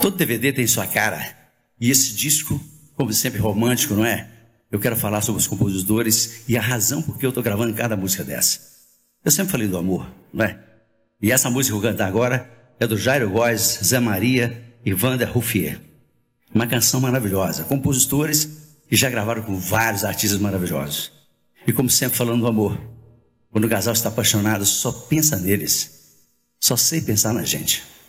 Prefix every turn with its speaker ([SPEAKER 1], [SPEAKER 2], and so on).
[SPEAKER 1] Todo DVD tem sua cara. E esse disco, como sempre, romântico, não é? Eu quero falar sobre os compositores e a razão por que eu estou gravando cada música dessa. Eu sempre falei do amor, não é? E essa música que eu vou cantar agora é do Jairo Góes, Zé Maria e Wander Ruffier. Uma canção maravilhosa. Compositores que já gravaram com vários artistas maravilhosos. E como sempre, falando do amor. Quando o casal está apaixonado, só pensa neles. Só sei pensar na gente.